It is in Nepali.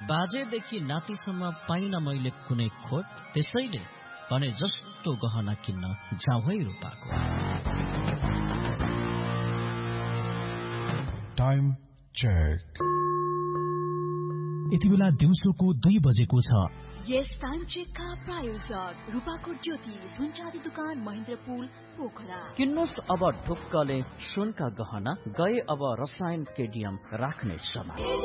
बाजेदेखि नातिसम्म पाइन मैले कुनै खोट, त्यसैले भने जस्तो गहना किन्न जाउँ है रूपाको। Time check. यति बेला दिउँसोको 2 बजेको छ। यस टाइम चेकका प्रायोजक रूपाकोट ज्योति सुनचाँदी दुकान महेन्द्रपुल पोखरा। किन्नुहोस् अब ढुक्कले सुनका गहना, गए अब रसायन केडियम राख्ने समय।